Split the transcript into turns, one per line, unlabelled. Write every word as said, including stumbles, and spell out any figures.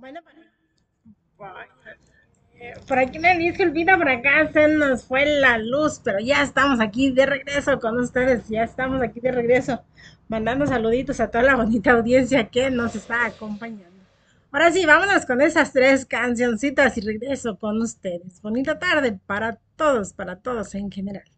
Bueno, para- eh, por aquí me disculpita, por acá se nos fue la luz, pero ya estamos aquí de regreso con ustedes, ya estamos aquí de regreso, mandando saluditos a toda la bonita audiencia que nos está acompañando. Ahora sí, vámonos con esas tres cancioncitas y regreso con ustedes. Bonita tarde para todos, para todos en general.